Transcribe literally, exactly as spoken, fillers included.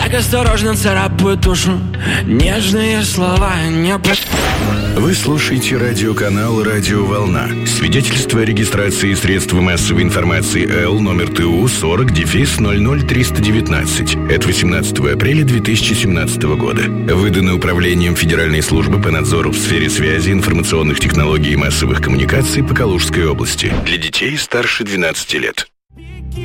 Так осторожно царапают душу нежные слова не... Вы слушаете радиоканал «Радио Волна». Свидетельство о регистрации средства массовой информации Л номер ТУ сорок ноль ноль триста девятнадцать от восемнадцатого апреля две тысячи семнадцатого года. Выдано Управлением Федеральной службы по надзору в сфере связи, информационных технологий и массовых коммуникаций по Калужской области. Для детей старше двенадцати лет.